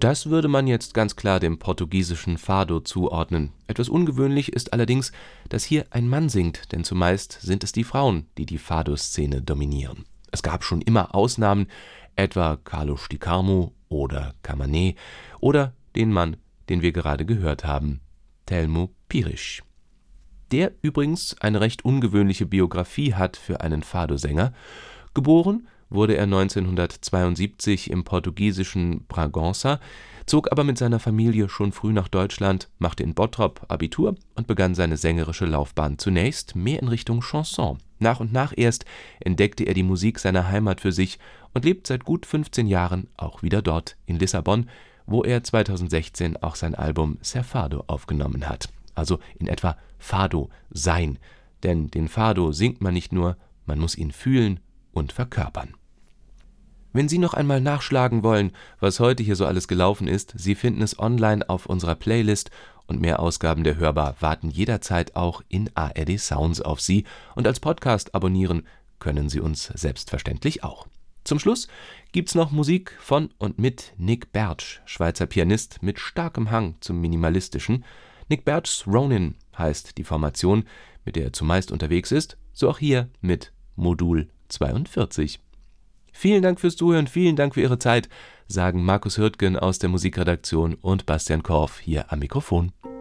Das würde man jetzt ganz klar dem portugiesischen Fado zuordnen. Etwas ungewöhnlich ist allerdings, dass hier ein Mann singt, denn zumeist sind es die Frauen, die die Fado-Szene dominieren. Es gab schon immer Ausnahmen, etwa Carlos de Carmo oder Camané oder den Mann, den wir gerade gehört haben, Telmo Pires. Der übrigens eine recht ungewöhnliche Biografie hat für einen Fado-Sänger. Geboren wurde er 1972 im portugiesischen Bragança, zog aber mit seiner Familie schon früh nach Deutschland, machte in Bottrop Abitur und begann seine sängerische Laufbahn zunächst mehr in Richtung Chanson. Nach und nach erst entdeckte er die Musik seiner Heimat für sich und lebt seit gut 15 Jahren auch wieder dort in Lissabon, wo er 2016 auch sein Album Ser Fado aufgenommen hat. Also in etwa Fado sein, denn den Fado singt man nicht nur, man muss ihn fühlen und verkörpern. Wenn Sie noch einmal nachschlagen wollen, was heute hier so alles gelaufen ist, Sie finden es online auf unserer Playlist und mehr Ausgaben der Hörbar warten jederzeit auch in ARD Sounds auf Sie und als Podcast abonnieren können Sie uns selbstverständlich auch. Zum Schluss gibt's noch Musik von und mit Nick Bertsch, Schweizer Pianist mit starkem Hang zum Minimalistischen. Nick Bertsch's Ronin heißt die Formation, mit der er zumeist unterwegs ist, so auch hier mit Modul 42. Vielen Dank fürs Zuhören, vielen Dank für Ihre Zeit, sagen Markus Hürtgen aus der Musikredaktion und Bastian Korf hier am Mikrofon.